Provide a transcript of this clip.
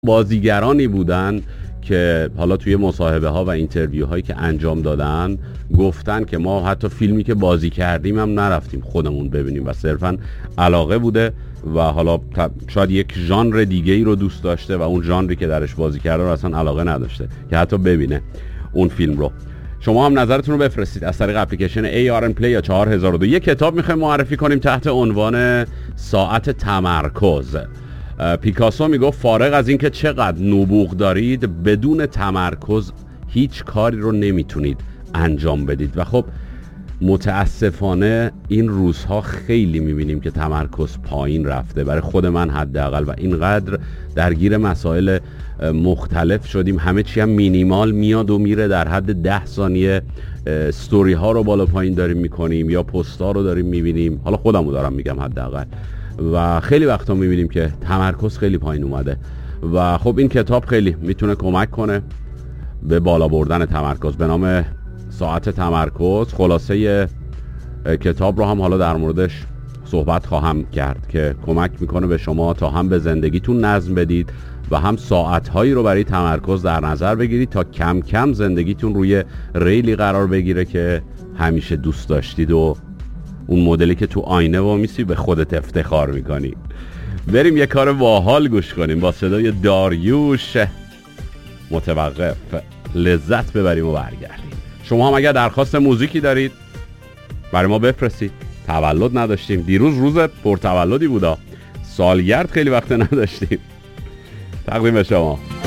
بازیگرانی بودن که حالا توی مصاحبه ها و اینترویو هایی که انجام دادن گفتن که ما حتی فیلمی که بازی کردیم هم نرفتیم خودمون ببینیم و صرفا علاقه بوده و حالا شاید یک ژانر دیگه ای رو دوست داشته و اون ژانری که درش بازی کرده رو اصلا علاقه نداشته که حتی ببینه اون فیلم رو. شما هم نظرتون رو بفرستید از طریق اپلیکیشن ARN Play یا 4002. یک کتاب میخوایم معرفی کنیم تحت عنوان ساعت تمرکز. پیکاسو میگفت فارغ از اینکه چقدر نبوغ دارید بدون تمرکز هیچ کاری رو نمیتونید انجام بدید و خب متاسفانه این روزها خیلی میبینیم که تمرکز پایین رفته برای خود من حداقل و اینقدر درگیر مسائل مختلف شدیم همه چی هم مینیمال میاد و میره در حد 10 ثانیه ستوری ها رو بالا پایین داریم میکنیم یا پست ها رو داریم میبینیم. حالا خودم رو دارم میگم حداقل و خیلی وقتا میبینیم که تمرکز خیلی پایین اومده و خب این کتاب خیلی میتونه کمک کنه به بالا بردن تمرکز به نام ساعت تمرکز. خلاصه کتاب رو هم حالا در موردش صحبت خواهم کرد که کمک میکنه به شما تا هم به زندگیتون نظم بدید و هم ساعتهایی رو برای تمرکز در نظر بگیرید تا کم کم زندگیتون روی ریلی قرار بگیره که همیشه دوست داشتید و اون مدلی که تو آینه و میسی به خودت افتخار میکنی. بریم یه کار باحال گوش کنیم با صدای داریوش متوقف، لذت ببریم و برگردیم. شما هم اگر درخواست موزیکی دارید برای ما بفرستید. تولد نداشتیم دیروز، روز پرتولدی بودا، سالگرد خیلی وقت نداشتیم. تقدیم به شما.